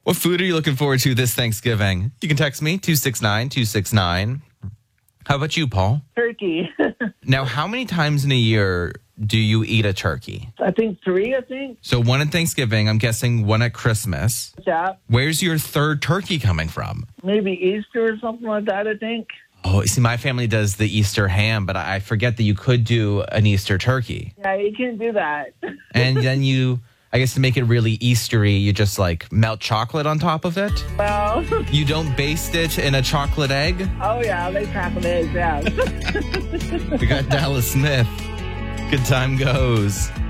What food are you looking forward to this Thanksgiving? You can text me, 269-269. How about you, Paul? Turkey. Now, how many times in a year do you eat a turkey? I think 3, I think. So one at Thanksgiving, I'm guessing one at Christmas. Yeah. Where's your third turkey coming from? Maybe Easter or something like that, I think. Oh, see, my family does the Easter ham, but I forget that you could do an Easter turkey. Yeah, you can do that. And then I guess to make it really Eastery, you just like melt chocolate on top of it. Well, You don't baste it in a chocolate egg. oh yeah, they chocolate eggs, yeah. We got Dallas Smith. Good time goes.